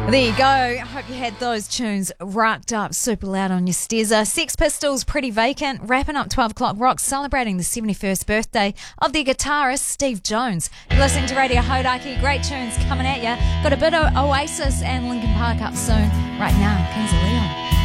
There you go. I hope you had those tunes rocked up super loud on your stezza. Sex Pistols, Pretty Vacant, wrapping up 12 o'clock rock, celebrating the 71st birthday of their guitarist Steve Jones. You're listening to Radio Hodaki. Great tunes coming at you. Got a bit of Oasis and Linkin Park up soon. Right now, Kings of Leon.